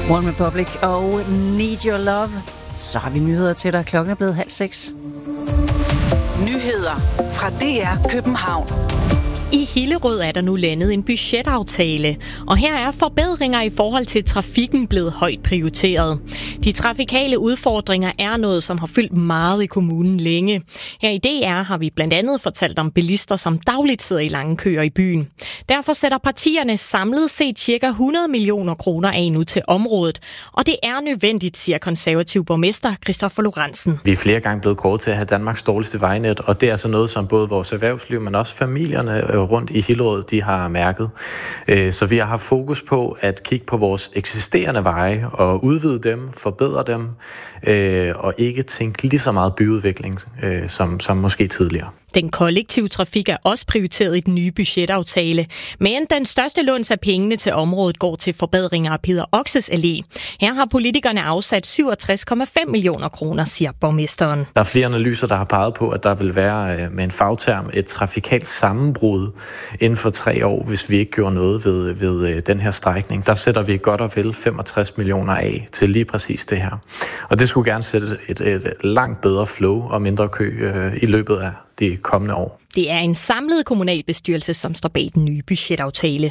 One Republic og Need Your Love. Så har vi nyheder til dig. Klokken er blevet 5:30. Nyheder fra DR København. I Hillerød er der nu landet en budgetaftale, og her er forbedringer i forhold til trafikken blevet højt prioriteret. De trafikale udfordringer er noget, som har fyldt meget i kommunen længe. Her i DR har vi blandt andet fortalt om bilister, som dagligt sidder i lange køer i byen. Derfor sætter partierne samlet set ca. 100 millioner kroner af nu til området, og det er nødvendigt, siger konservativ borgmester Christoffer Lorentzen. Vi er flere gange blevet kåret til at have Danmarks dårligste vejnet, og det er altså noget, som både vores erhvervsliv, men også familierne rundt i Hillerød, de har mærket. Så vi har haft fokus på at kigge på vores eksisterende veje og udvide dem, forbedre dem, og ikke tænke lige så meget byudvikling som måske tidligere. Den kollektive trafik er også prioriteret i den nye budgetaftale, men den største lunds af pengene til området går til forbedringer af Peder Oxes Allé. Her har politikerne afsat 67,5 millioner kroner, siger borgmesteren. Der er flere analyser, der har peget på, at der vil være med en fagterm et trafikalt sammenbrud inden for 3 år, hvis vi ikke gjorde noget ved den her strækning. Der sætter vi godt og vel 65 millioner af til lige præcis det her. Og det skulle gerne sætte et langt bedre flow og mindre kø i løbet af de kommende år. Det er en samlet kommunalbestyrelse, som står bag den nye budgetaftale.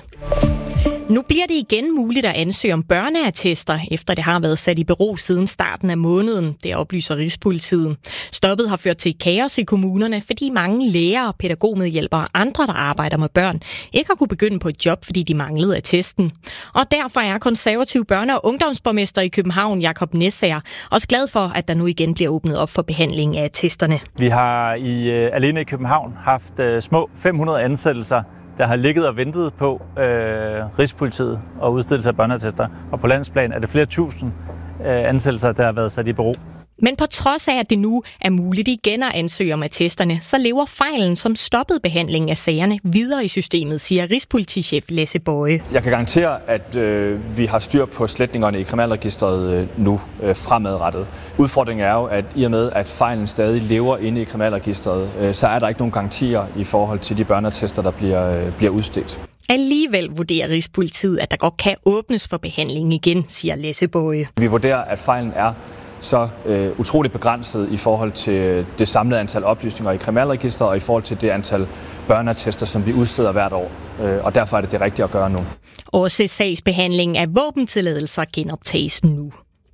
Nu bliver det igen muligt at ansøge om børneattester, efter det har været sat i bero siden starten af måneden, det oplyser Rigspolitiet. Stoppet har ført til kaos i kommunerne, fordi mange lærere, pædagogmedhjælpere og andre, der arbejder med børn, ikke har kunne begynde på et job, fordi de manglede attesten. Og derfor er konservativ børne- og ungdomsborgmester i København, Jakob Næssager, også glad for, at der nu igen bliver åbnet op for behandling af attesterne. Vi har alene i København haft små 500 ansættelser, der har ligget og ventet på Rigspolitiet og udstedelse af børneattester. Og på landsplan er det flere tusind ansættelser, der har været sat i bero. Men på trods af, at det nu er muligt igen at ansøge om attesterne, så lever fejlen, som stoppede behandlingen af sagerne, videre i systemet, siger Rigspolitichef Lasse Boje. Jeg kan garantere, at vi har styr på sletningerne i kriminalregisteret nu fremadrettet. Udfordringen er jo, at i og med, at fejlen stadig lever inde i kriminalregisteret, så er der ikke nogen garantier i forhold til de børneattester, der bliver udstedt. Alligevel vurderer Rigspolitiet, at der godt kan åbnes for behandling igen, siger Lasse Boje. Vi vurderer, at fejlen er så utroligt begrænset i forhold til det samlede antal oplysninger i kriminalregisteret og i forhold til det antal børneattester, som vi udsteder hvert år. Og derfor er det rigtige at gøre nu. Også sagsbehandlingen af våbentilladelser genoptages nu.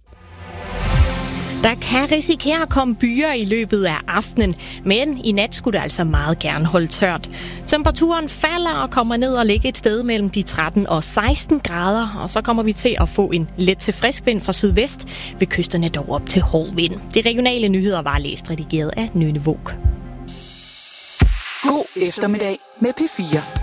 Der kan risikere at komme byger i løbet af aftenen, men i nat skulle det altså meget gerne holde tørt. Temperaturen falder og kommer ned og ligger et sted mellem de 13 og 16 grader, og så kommer vi til at få en let til frisk vind fra sydvest, ved kysterne dog op til hård vind. De regionale nyheder var læst redigeret af Nynne Våg. God eftermiddag med P4.